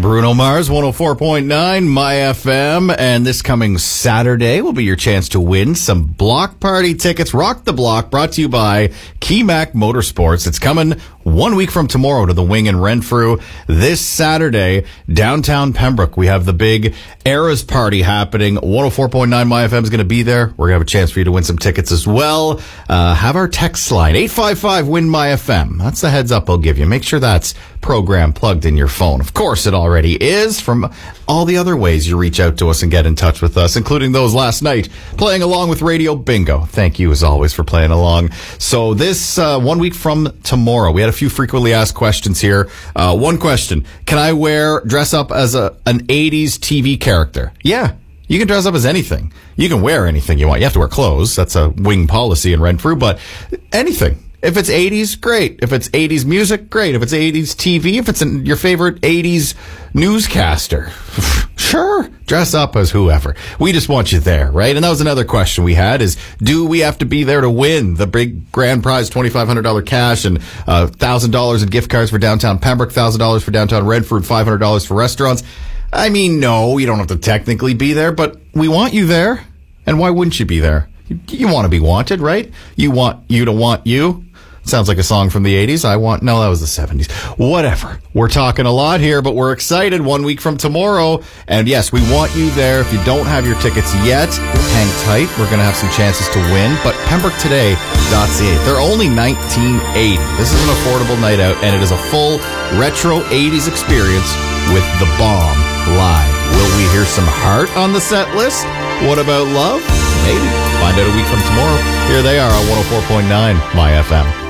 Bruno Mars, 104.9 My FM, and this coming Saturday will be your chance to win some block party tickets. Rock the Block, brought to you by Keymac Motorsports. It's coming 1 week from tomorrow to the Wing in Renfrew. This Saturday, downtown Pembroke, we have the big Eras party happening. 104.9 My FM is going to be there. We're going to have a chance for you to win some tickets as well. Have our text line, 855-WIN-MY-FM. That's the heads up I'll give you. Make sure that's program plugged in your phone. Of course, it already is, from all the other ways you reach out to us and get in touch with us, including those last night, playing along with Radio Bingo. Thank you, as always, for playing along. So this 1 week from tomorrow, we had a few frequently asked questions here. One question, can I dress up as an 80s TV character? Yeah. You can dress up as anything. You can wear anything you want. You have to wear clothes. That's a Wing policy in Renfrew, but anything. If it's 80s, great. If it's 80s music, great. If it's 80s TV, if it's your favorite 80s newscaster, sure, dress up as whoever. We just want you there, right? And that was another question we had is, do we have to be there to win the big grand prize, $2,500 cash and $1,000 in gift cards for downtown Pembroke, $1,000 for downtown Renfrew, and $500 for restaurants? I mean, no, you don't have to technically be there, but we want you there. And why wouldn't you be there? You want to be wanted, right? You want you to want you. Sounds like a song from the 80s. No, that was the 70s. Whatever. We're talking a lot here, but we're excited 1 week from tomorrow. And yes, we want you there. If you don't have your tickets yet, hang tight. We're going to have some chances to win. But PembrokeToday.ca, they're only $19.80. This is an affordable night out, and it is a full retro 80s experience with The Bomb live. Will we hear some Heart on the set list? What about Love? Maybe. Find out a week from tomorrow. Here they are on 104.9 My FM.